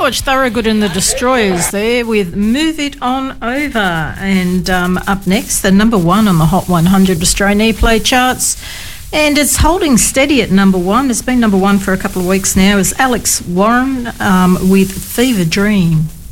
George Thorogood and the Destroyers there with Move It On Over. And up next, the number one on the Hot 100 Australian Airplay charts. And it's holding steady at number one. It's been number one for a couple of weeks now. Is Alex Warren with Fever Dream.